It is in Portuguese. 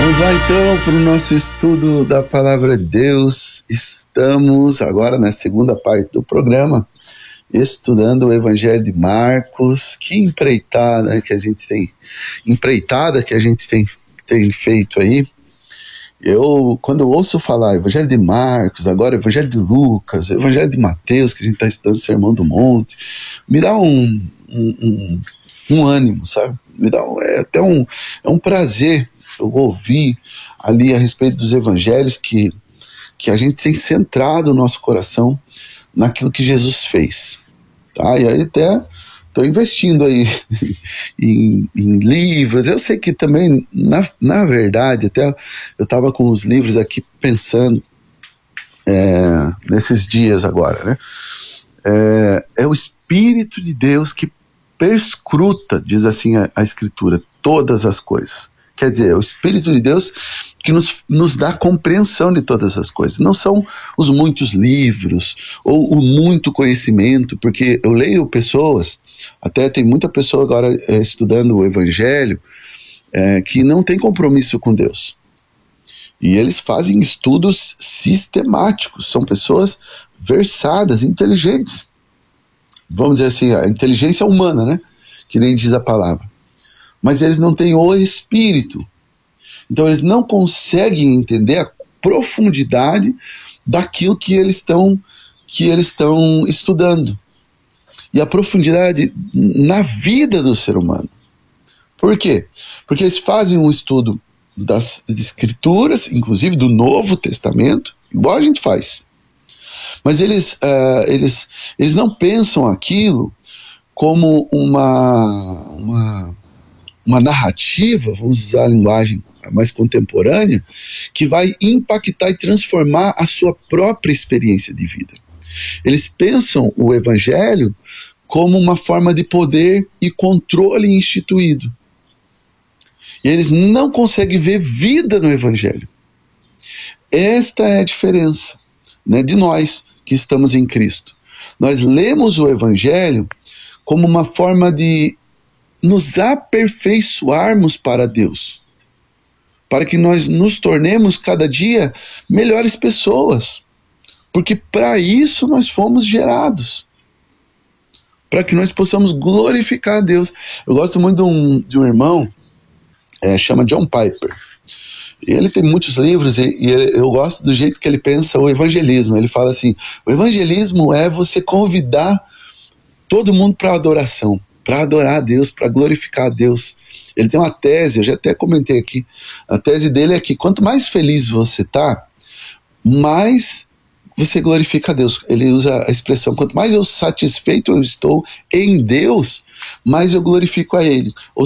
Vamos lá então para o nosso estudo da Palavra de Deus. Estamos agora na segunda parte do programa, estudando o Evangelho de Marcos. Que empreitada que a gente tem feito aí. Quando eu ouço falar Evangelho de Marcos, agora Evangelho de Lucas, Evangelho de Mateus, que a gente está estudando o Sermão do Monte, me dá um ânimo, sabe? É um prazer eu ouvir ali a respeito dos evangelhos que a gente tem centrado o nosso coração naquilo que Jesus fez, tá? E aí até estou investindo aí em livros. Eu sei que também, na verdade, até eu estava com os livros aqui pensando nesses dias agora, né? É o Espírito de Deus que perscruta, diz assim a Escritura, todas as coisas. Quer dizer, é o Espírito de Deus que nos dá compreensão de todas as coisas. Não são os muitos livros ou o muito conhecimento, porque eu leio pessoas, até tem muita pessoa agora estudando o Evangelho, que não tem compromisso com Deus. E eles fazem estudos sistemáticos, são pessoas versadas, inteligentes. Vamos dizer assim, a inteligência humana, né? Que nem diz a palavra. Mas eles não têm o Espírito. Então eles não conseguem entender a profundidade daquilo que eles estão estudando. E a profundidade na vida do ser humano. Por quê? Porque eles fazem um estudo das Escrituras, inclusive do Novo Testamento, igual a gente faz. Mas eles não pensam aquilo como uma narrativa, vamos usar a linguagem mais contemporânea, que vai impactar e transformar a sua própria experiência de vida. Eles pensam o Evangelho como uma forma de poder e controle instituído. E eles não conseguem ver vida no Evangelho. Esta é a diferença, né, de nós que estamos em Cristo. Nós lemos o Evangelho como uma forma de nos aperfeiçoarmos para Deus, para que nós nos tornemos cada dia melhores pessoas, porque para isso nós fomos gerados, para que nós possamos glorificar a Deus. Eu gosto muito de um irmão, chama John Piper. Ele tem muitos livros e eu gosto do jeito que ele pensa o evangelismo. Ele fala assim: o evangelismo é você convidar todo mundo para adoração, para adorar a Deus, para glorificar a Deus. Ele tem uma tese, eu já até comentei aqui, a tese dele é que quanto mais feliz você está, mais você glorifica a Deus. Ele usa a expressão, quanto mais satisfeito eu estou em Deus, mais eu glorifico a Ele. Ou